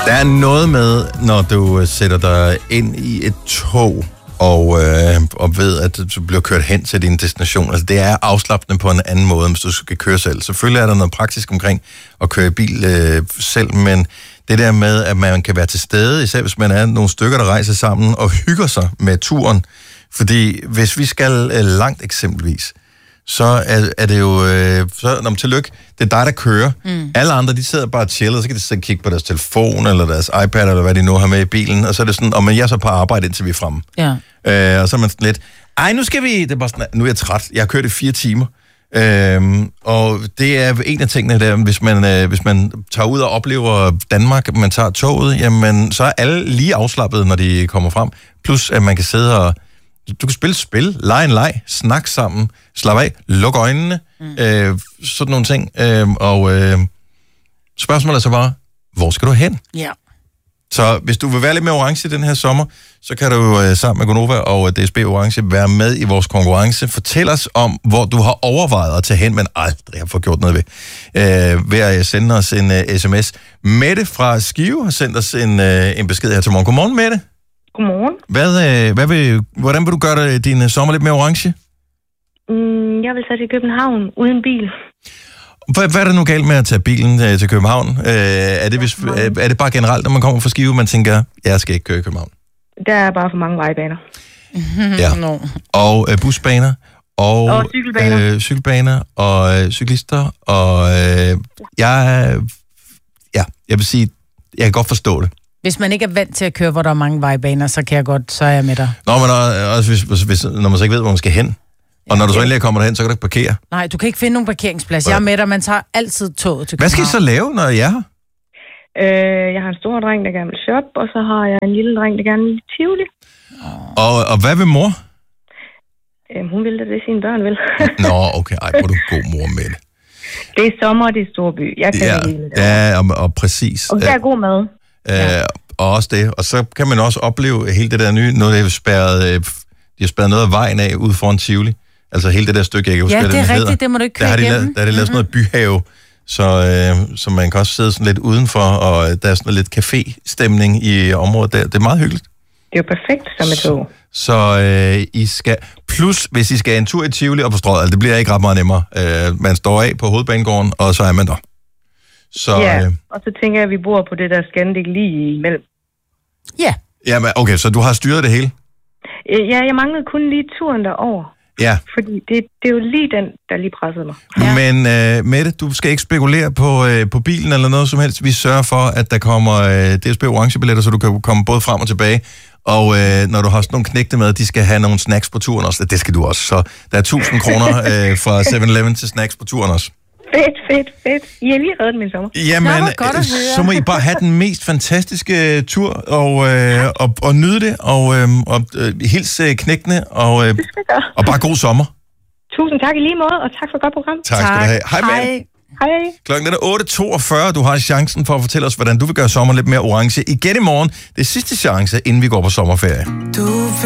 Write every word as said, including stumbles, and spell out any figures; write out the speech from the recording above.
Der er noget med, når du sætter dig ind i et tog, og, øh, og ved, at du bliver kørt hen til din destination. Altså, det er afslappende på en anden måde, hvis du skal køre selv. Selvfølgelig er der noget praktisk omkring at køre bil øh, selv, men det der med, at man kan være til stede, især hvis man er nogle stykker, der rejser sammen og hygger sig med turen. Fordi hvis vi skal øh, langt eksempelvis, så er, er det jo, øh, så, når man tillykke, det er dig, der kører. Mm. Alle andre, de sidder bare og chiller, så kan de sidde og kigge på deres telefon, eller deres iPad, eller hvad de nu har med i bilen, og så er det sådan, og man, jeg er så på arbejde, indtil vi er fremme. Ja. Øh, og så er man sådan lidt, ej, nu skal vi, det er bare sådan, nu er jeg træt, jeg har kørt i fire timer. Øhm, og det er en af tingene der, hvis man, øh, hvis man tager ud og oplever Danmark, man tager toget, jamen, så er alle lige afslappet, når de kommer frem. Plus, at man kan sidde og du kan spille spil, lege en leg, snakke sammen, slappe af, lukke øjnene, mm. øh, sådan nogle ting. Øh, og øh, spørgsmålet er så bare, hvor skal du hen? Ja. Så hvis du vil være lidt mere orange den her sommer, så kan du øh, sammen med Gonova og D S B Orange være med i vores konkurrence. Fortæl os om, hvor du har overvejet at tage hen, men aldrig har fået gjort noget ved. Øh, ved at sende os en uh, sms. Mette fra Skive har sendt os en, uh, en besked her til morgen. Godmorgen, Mette. Godmorgen. Hvad, øh, hvad vil, hvordan vil du gøre det, din uh, sommer lidt mere orange? Mm, jeg vil tage til København uden bil. Hvad, hvad er der nu galt med at tage bilen uh, til København? Uh, er, det, hvis, uh, er det bare generelt, når man kommer fra Skive, man tænker, jeg skal ikke køre i København? Der er bare for mange vejbaner. Ja. No. Og uh, busbaner. Og, og cykelbaner. Øh, cykelbaner og øh, cyklister. Og øh, jeg, ja, jeg vil sige, jeg kan godt forstå det. Hvis man ikke er vant til at køre, hvor der er mange vejbaner, så kan jeg godt, så er jeg med dig. Nå, men også hvis, hvis, når man så ikke ved, hvor man skal hen. Og ja, når du så endelig kommer derhen, så kan du ikke parkere. Nej, du kan ikke finde nogen parkeringsplads. Ja. Jeg er med dig, man tager altid toget til København. Hvad skal I så lave, når jeg er her? Øh, jeg har en stor dreng, der gerne vil shoppe, og så har jeg en lille dreng, der gerne vil tivoli. Og, og hvad vil mor? Øh, hun vil det, det sine børn vil. Nå, okay. Ej, hvor er du god mor med det. Det er sommer, det er storby. Jeg kan ja, det hele. Ja, og, og præcis. Og det er god mad. Øh, ja. Og også det. Og så kan man også opleve hele det der nye, når det er spærret, de har spærret noget af vejen af ude foran Tivoli. Altså hele det der stykke, jeg kan huske, ja, hvad det er rigtigt, hedder. det må du ikke køre der har de igennem. lavet, der har de lavet sådan noget byhave, så, øh, så man kan også sidde sådan lidt udenfor, og der er sådan lidt café-stemning i området der. Det er meget hyggeligt. Det er jo perfekt som et tog. Så øh, I skal, plus hvis I skal en tur i Tivoli og på Strøget, det bliver ikke ret meget nemmere. Øh, man står af på Hovedbanegården, og så er man der. Så, ja, øh, og så tænker jeg, at vi bor på det der Scandic lige imellem. Ja. Ja, men okay, så du har styret det hele? Ja, jeg manglede kun lige turen derover. Ja. Fordi det, det er jo lige den, der lige pressede mig. Ja. Men uh, Mette, du skal ikke spekulere på, uh, på bilen eller noget som helst. Vi sørger for, at der kommer uh, D S B Orange-billetter, så du kan komme både frem og tilbage. Og uh, når du har sådan nogle knægte med, de skal have nogle snacks på turen også. Det skal du også. Så der er tusind kroner uh, fra seven eleven til snacks på turen også. Fedt, fedt, fedt. I har lige reddet min sommer. Jamen, Nå, så må I bare have den mest fantastiske tur og, øh, og, og nyde det, og, øh, og øh, hils øh, knækkene, og, øh, og bare god sommer. Tusind tak i lige måde, og tak for et godt program. Tak, tak. skal du have. Hej, Hej. Hej. Klokken er otte toogfyrre. Du har chancen for at fortælle os, hvordan du vil gøre sommer lidt mere orange. Igen i morgen. Det er sidste chance, inden vi går på sommerferie. Du